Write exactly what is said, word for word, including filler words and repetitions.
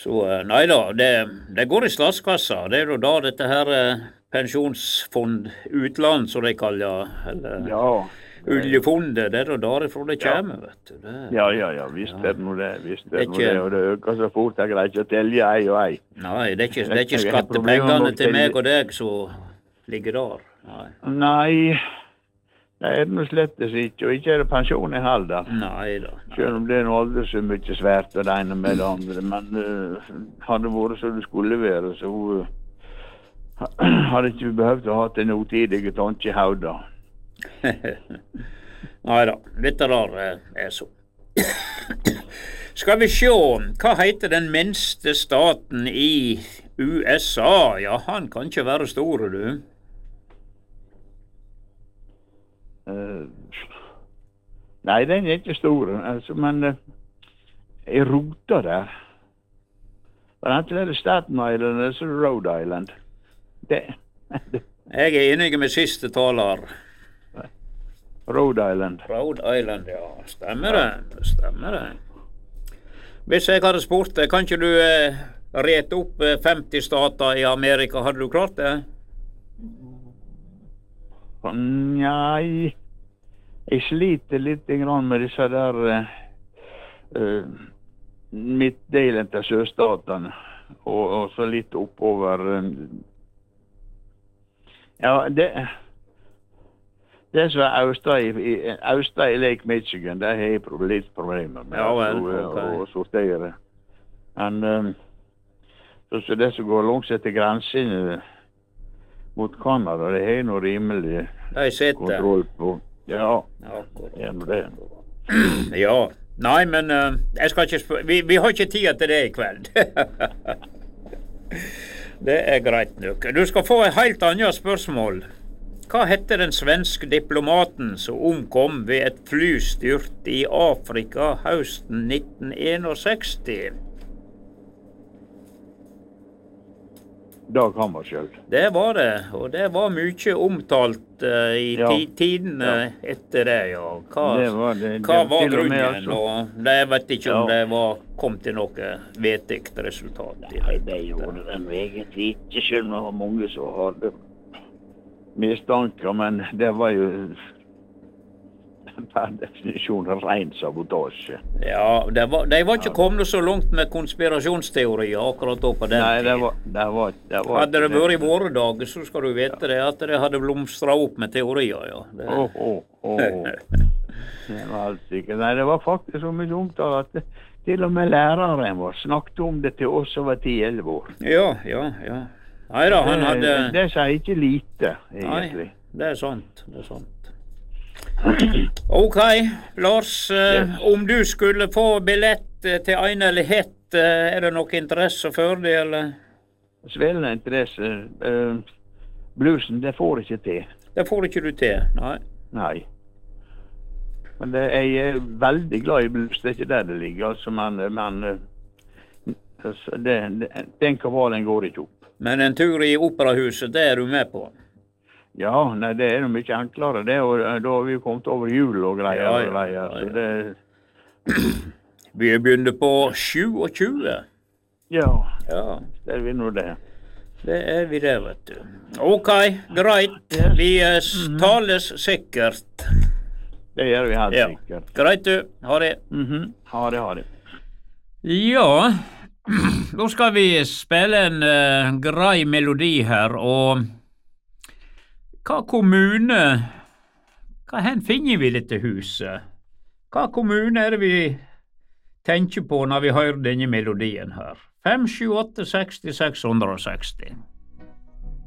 Så eh, nei da, det, det går i statskassa. Det er jo da dette her eh, pensjonsfond utland, som de kaller, eller Ja. oljefondet, det er jo derifra det kommer, vet du. Det, Ja, ja, ja, visst er det noe det, visst er det noe Det er det, og det øker så fort, jeg greier ikke å telje ei og ei. Nei, det er ikke, det er ikke Jeg har problemer skattepengene med å til meg telle. og deg som ligger der. Nei, Nei, det er det noe slettes ikke, og ikke er det pensjon i heller. nei da. Selv om det er noe aldri så mye svært og det ene med det andre, men uh, hadde det vært så det skulle være, så uh, hadde ikke vi behøvd å ha til notidige tanke i hodet. Nei da, dette der eh, er så. Skal vi se, hva heter den minste staten i U S A? Ja, han kan ikke være stor, du. Uh, nei, den er ikke stor, altså, men uh, jeg rota der. Men enten er det Staten Island eller så er det Rhode Island. Det, det Jeg er enig med siste taler. Rhode Island. Rhode Island, ja. Stemmer det. Stemmer det. Hvis jeg hadde spurt deg, kan ikke du eh, rete opp eh, femti stater i Amerika? Hadde du klart det? Nei, jeg sliter litt grann med disse der uh, uh, midtdelen til sjøstatene, og, og så litt oppover. Um, ja, det det som er Australia, Australia Lake Michigan, det har jeg pro- litt problemer med Ja vel, å, ok. å sortere. Men um, så, så det som går langs etter grensen uh, mot Canada, det har jeg noe rimelig De sitter. kontroll på. Ja, Akkurat. det er nå det. Ja. Nei, men eh, jeg skal ikke spør vi, vi har ikke tid til det i kveld. Det er greit nok. Du skal få et helt annet spørsmål. Hva heter den svenske diplomaten som omkom ved et flystyrt i Afrika høsten nitten seksten? Dag Hammarskjöld. Det var det, og det var mye omtalt uh, i Ja. ti tidene etter det, ja. Hva, Det var det. hva det, var til og med, grunnen? altså. Og det, jeg vet ikke om Ja. det var, kom til noe vedtikt resultat. i Nei, det. det gjorde den egentlig ikke, selv om det var mange som hadde mistanker, men det var jo per definisjon ren sabotasje. Ja, det var, de var ikke kommet så langt med konspirasjonsteorier akkurat da på den Nei, det tiden. var, det var, det var Hadde det ikke vært i våre dager, så skal du vite det, at det hadde blomstret opp med teorier, ja. Det, Åh, åh, åh. Det var helt sikkert. Nei, det var faktisk så mye omtale at det, til og med læreren vår snakket om det til oss som var ti elleve år. ja, ja, ja. Nei da, han hadde... Det, det sier ikke lite, egentlig. Nei, det er sant, det er sant. Ok, Lars, eh, om du skulle få billett eh, til en eller hett, eh, er det noe interesse for det, eller? Svelende interesse. Uh, bluesen, det får ikke til. Det får ikke du til, nei. Nei. Men det, jeg er veldig glad i blues, det er ikke der det ligger, altså, men, men uh, altså, det, det, den kavalen går ikke opp. Men en tur i operahuset, det er du med på? Ja, nei, det er jo mye enklere, det, og uh, da har vi kommet over jul og greier. Ja, ja, og greier, ja, så ja. det, Vi begynner på tjueogtjue. ja, Ja, det er vi nå det. det er vi det, vet du. Ok, greit. Vi eh, s- tales sikkert. Det gjør vi helt Ja. sikkert. Greit du, ha det. Mhm. Ha det, ha det. Ja, da skal vi spille en uh, grei melodi her, og hva kommune, hva hen finner vi dette huset? Hva kommune er det vi tenker på når vi hører denne melodien her? fem sju åtte seks seks seks seksti.